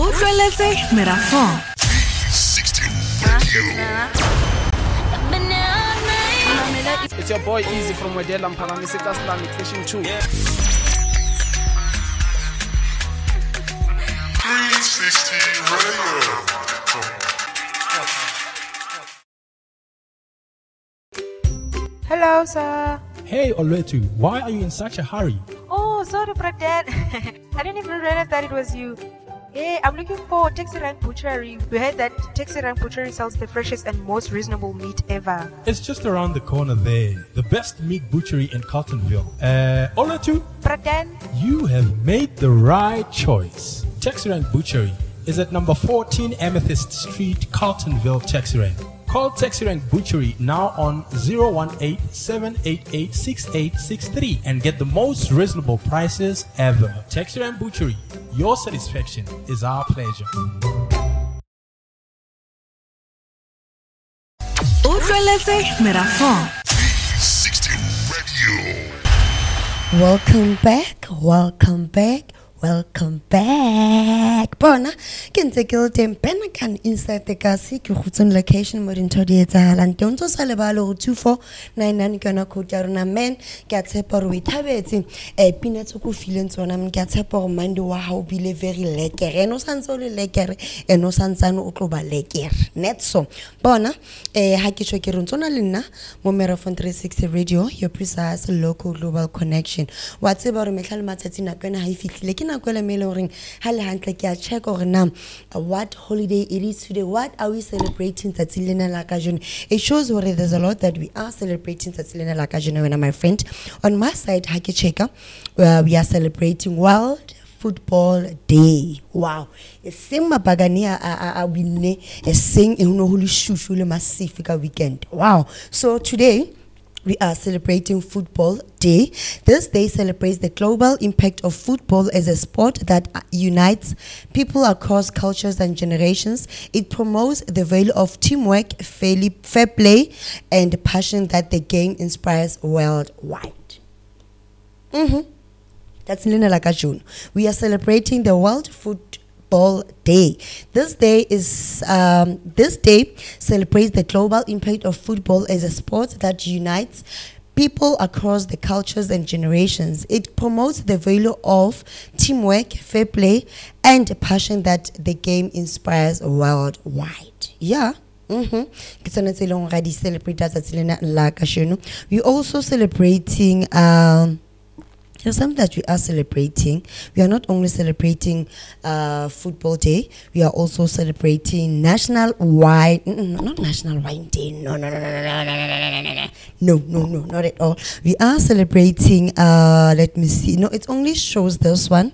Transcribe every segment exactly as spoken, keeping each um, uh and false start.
Utlweletse Merafong. It's your boy Easy from Wedela Mphalamiseka Islamic Station two. three sixty Radio. Hello, sir. Hey, Oluetu, why are you in such a hurry? Oh, sorry, Brother. I didn't even realize that it was you. Hey, I'm looking for Taxi Rank Butchery. We heard that Taxi Rank Butchery sells the freshest and most reasonable meat ever. It's just around the corner there. The best meat butchery in Carltonville. Uh, Oluetu, Brother. you have made the right choice. Texirang Butchery is at number fourteen Amethyst Street, Carltonville, Texirang. Call Texirang Butchery now on zero one eight, seven eight eight, six eight six three and get the most reasonable prices ever. Texirang Butchery, your satisfaction is our pleasure. Utlweletse Merafong. three sixty Radio. Welcome back, welcome back, welcome back. Bona, can take a little Benacan inside the Kasi, Kuhutun location, Modern Todieta, and don't salabalo two four nine nine gonna code Jaruna men, get separ with habits, a pinatuku feelings when I'm get separ mind how be very lekker, and no sansoli lekker, and no sansano okloba lekker. Net so. Bona, a Hakishokirunzona Lina, Momera from three sixty Radio, your precise local global connection. What's about Michael Matatina when I feel like in a quella mailoring, Hal Hunt like a check or nam, what holiday it is today, what are we celebrating Tatsilina Lakajon? It shows where there's a lot that we are celebrating Tatsilina Lakajon, when my friend. On my side, Haki Cheka, where we are celebrating World Football Day. Wow. A sima bagania a a winne a sing in no holy shushu massifica weekend. Wow. So today we are celebrating Football Day. This day celebrates the global impact of football as a sport that unites people across cultures and generations. It promotes the value of teamwork, fair play, and passion that the game inspires worldwide. Mm-hmm. That's Lina Lakajun. We are celebrating the World Football Day. This day is um, this day celebrates the global impact of football as a sport that unites people across the cultures and generations. It promotes the value of teamwork, fair play, and passion that the game inspires worldwide. Yeah. Mm-hmm. We're also celebrating um There's something that we are celebrating. We are not only celebrating uh, Football Day, we are also celebrating National Wine, mm, not National Wine Day, no, no, no, no, no, no, no, no, no, no, no, no, not at all. We are celebrating, uh, let me see, no, it only shows this one,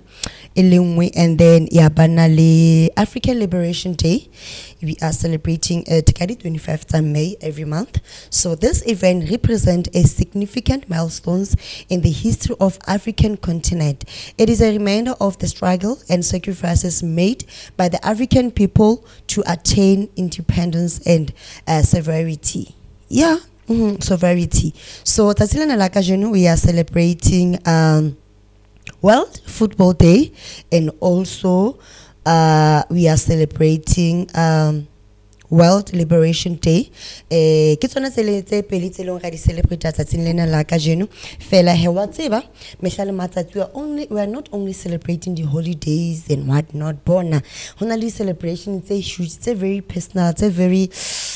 and then Yabanale African Liberation Day. We are celebrating uh, Takadi twenty-fifth of May every month. So this event represents a significant milestones in the history of African continent. It is a reminder of the struggle and sacrifices made by the African people to attain independence and uh, sovereignty. Yeah, mm-hmm, sovereignty. So Tasilana Lakajenu, we are celebrating um, World Football Day, and also Uh, we are celebrating um, World Liberation Day. Eh, ke tsona tsele tse pedi tse leng ga di celebrate tsatsing lena la ka jeno fela he wa tseba mehlale matsatsi we are only we are not only celebrating the holidays and what not bona hona le celebration tse huge tse very personal tse very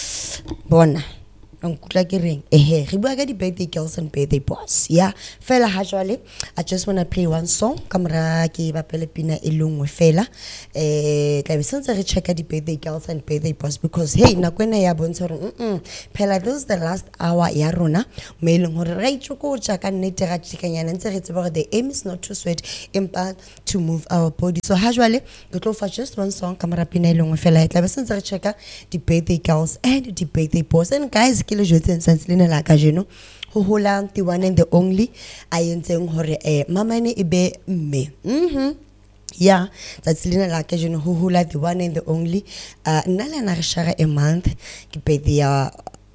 bona nkutla ke reng ehe re bua ka di birthday girls and birthday boys. Yeah, fela ha jwale I just want to play one song kamera ke bapele pina e lengwe fela eh ka be sentse re check di birthday girls and birthday boys because hey nakwena ya bontsha re mm phela this is the last hour ya rona me eleng hore ra itshokotsa ka nnete ga tshikanyana ntse re tseba gore the aim is not to sweat impa to move our body. So ha jwale ke tlo fa just one song kamera pina e lengwe fela e tla be sentse re check di birthday girls and di birthday boys. And guys ke le jotse ntse lena la ka jeno ho hola the one and the only a yentseng hore eh mama ne e be mme. Mhm. Yeah, that's Lina like you know who like the one and the only. Uh nala na share a month ke be the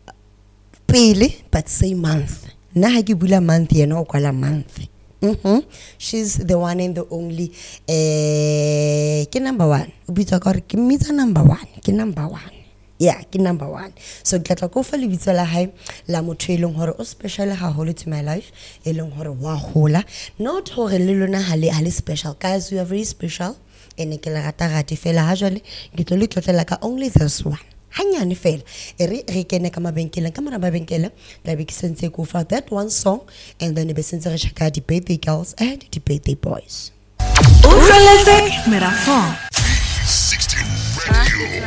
pele but say month. Na ha ke bula month yena o kwala month. Mhm. She's the one and the only eh ke number one o bitsa ka re ke mmitsa number one ke number one yeah ke number one so ke tla go fa lebitso la hae la motho e leng hore o special haholo to my life e leng hore wa hola not hore le lona ha le ha le special guys you are very special ene ke la rata rati fela ha jwale ke tlo le tlotlela ka only this one hanyane fela e re re kene ka mabenkeleng ka mara mabenkele la be ke sentse go fa that one song and then be sentse re chaka di birthday girls and di birthday boys Utlweletse Merafong. sixteen Radio.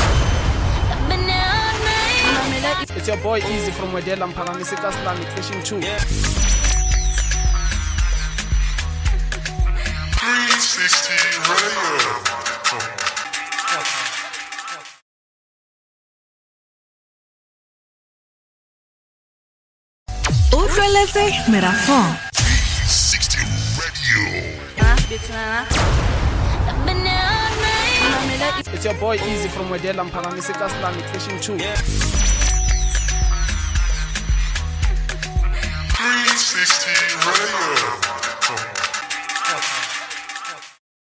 It's your boy Easy from Wedela Mphakamisi Islamic Station two. three sixty Radio. Utlweletse Merafong. sixteen Radio. It's your boy Easy from Wedela Mphakamisi Islamic Station two. three sixty Radio.